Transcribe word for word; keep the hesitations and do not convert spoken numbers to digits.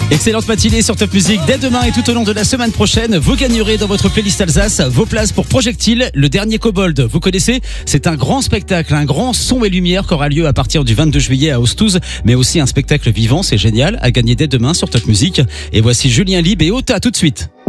Excellente matinée sur Top Music. Dès demain et tout au long de la semaine prochaine, vous gagnerez dans votre playlist Alsace vos places pour Projectile, le dernier Kobold. Vous connaissez? C'est un grand spectacle, un grand son et lumière qui aura lieu à partir du vingt-deux juillet à Ostouze, mais aussi un spectacle vivant, c'est génial, à gagner dès demain sur Top Music. Et voici Julien Lieb et Ota tout de suite.